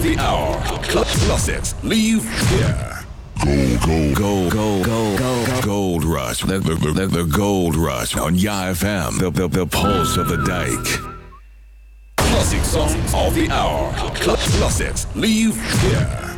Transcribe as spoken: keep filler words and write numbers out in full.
of the hour. Classics leave here. Gold, gold, gold, gold, gold, gold, gold rush. The, the, the, the gold rush on Y F M. The, the, the pulse of the dike. Classic songs of the hour. Classics leave here.